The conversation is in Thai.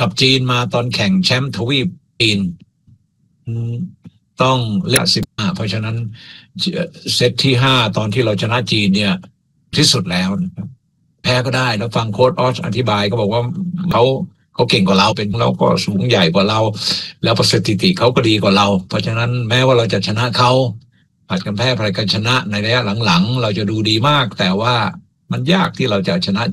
กับจีนมาตอนแข่งแชมป์ทวีปจีนต้องเล่น15เพราะฉะนั้นเซตที่5ตอนที่เราชนะจีนเนี่ยที่สุดแล้วนะครับแพ้ก็ได้แล้วฟังโค้ชออสอธิบายก็บอกว่าเขาเก่งกว่าเราเป็นเราก็สูงใหญ่กว่าเราแล้วสถิติเขาก็ดีกว่าเราเพราะฉะนั้นแม้ว่าเราจะชนะเขาผัดกันแพ้ผัดกันชนะในระยะหลังๆเราจะดูดีมากแต่ว่ามันยากที่เราจะชนะ